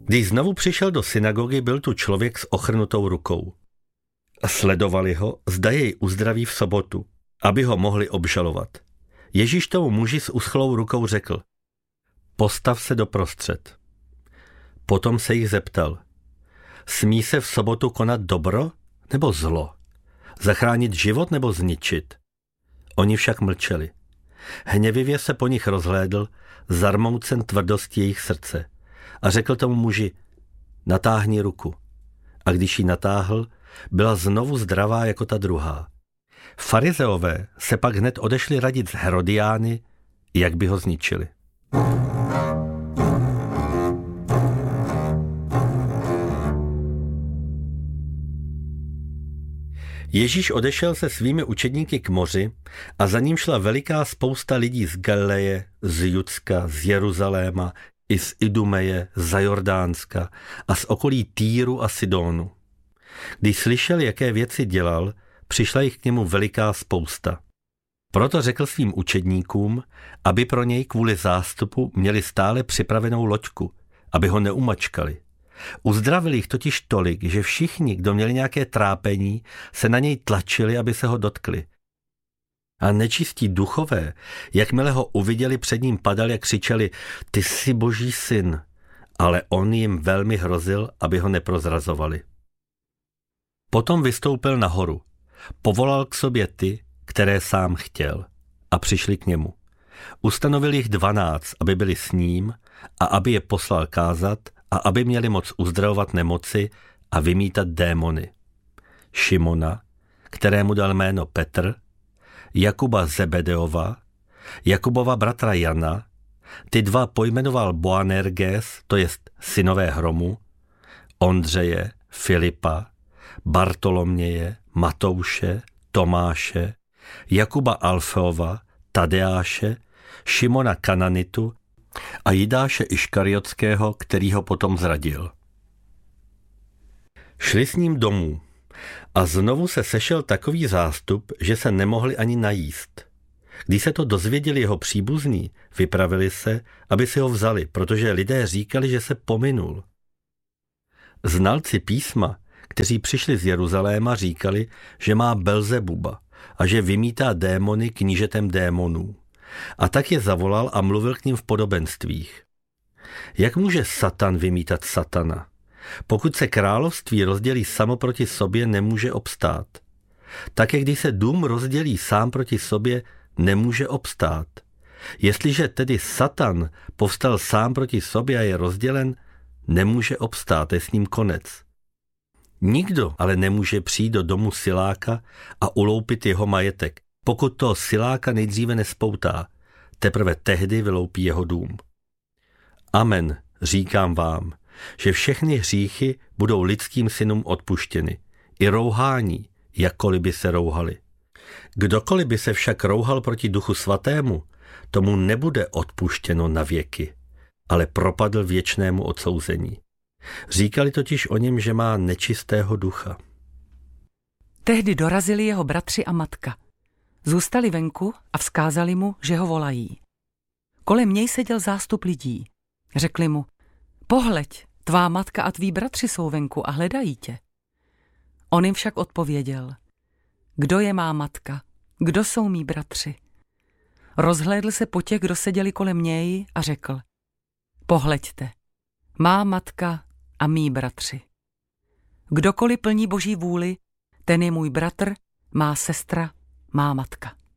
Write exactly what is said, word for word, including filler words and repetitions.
Když znovu přišel do synagogy, byl tu člověk s ochrnutou rukou. A sledovali ho, zda jej uzdraví v sobotu, aby ho mohli obžalovat. Ježíš tomu muži s uschlou rukou řekl: Postav se doprostřed. Potom se jich zeptal: Smí se v sobotu konat dobro nebo zlo? Zachránit život nebo zničit? Oni však mlčeli. Hněvivě se po nich rozhlédl, zarmoucen tvrdostí jejich srdce, a řekl tomu muži: Natáhni ruku. A když ji natáhl, byla znovu zdravá jako ta druhá. Farizeové se pak hned odešli radit s Herodiány, jak by ho zničili. Ježíš odešel se svými učedníky k moři a za ním šla veliká spousta lidí z Galileje, z Judska, z Jeruzaléma, i z Idumeje, z Jordánska a z okolí Týru a Sidónu. Když slyšel, jaké věci dělal, přišla jich k němu veliká spousta. Proto řekl svým učedníkům, aby pro něj kvůli zástupu měli stále připravenou loďku, aby ho neumačkali. Uzdravil jich totiž tolik, že všichni, kdo měli nějaké trápení, se na něj tlačili, aby se ho dotkli. A nečistí duchové, jakmile ho uviděli, před ním padali a křičeli: Ty jsi Boží syn, ale on jim velmi hrozil, aby ho neprozrazovali. Potom vystoupil nahoru, povolal k sobě ty, které sám chtěl, a přišli k němu. Ustanovil jich dvanáct, aby byli s ním a aby je poslal kázat a aby měli moc uzdravovat nemoci a vymítat démony. Šimona, kterému dal jméno Petr, Jakuba Zebedeova, Jakubova bratra Jana, ty dva pojmenoval Boanerges, to jest synové hromu, Ondřeje, Filipa, Bartoloměje, Matouše, Tomáše, Jakuba Alfeova, Tadeáše, Šimona Kananitu a Jidáše Iškariotského, který ho potom zradil. Šli s ním domů a znovu se sešel takový zástup, že se nemohli ani najíst. Když se to dozvěděli jeho příbuzní, vypravili se, aby si ho vzali, protože lidé říkali, že se pominul. Znalci písma, kteří přišli z Jeruzaléma, říkali, že má Belzebuba a že vymítá démony knížetem démonů. A tak je zavolal a mluvil k ním v podobenstvích. Jak může Satan vymítat Satana? Pokud se království rozdělí samo proti sobě, nemůže obstát. Také když se dům rozdělí sám proti sobě, nemůže obstát. Jestliže tedy Satan povstal sám proti sobě a je rozdělen, nemůže obstát, je s ním konec. Nikdo ale nemůže přijít do domu siláka a uloupit jeho majetek, pokud toho siláka nejdříve nespoutá, teprve tehdy vyloupí jeho dům. Amen, říkám vám, že všechny hříchy budou lidským synům odpuštěny, i rouhání, jakkoliv by se rouhali. Kdokoliv by se však rouhal proti Duchu Svatému, tomu nebude odpuštěno na věky, ale propadl věčnému odsouzení. Říkali totiž o něm, že má nečistého ducha. Tehdy dorazili jeho bratři a matka. Zůstali venku a vzkázali mu, že ho volají. Kolem něj seděl zástup lidí. Řekli mu: Pohleď, tvá matka a tví bratři jsou venku a hledají tě. On jim však odpověděl: Kdo je má matka? Kdo jsou mí bratři? Rozhlédl se po těch, kdo seděli kolem něj, a řekl: Pohleďte, má matka a mí bratři. Kdokoliv plní Boží vůli, ten je můj bratr, má sestra, má matka.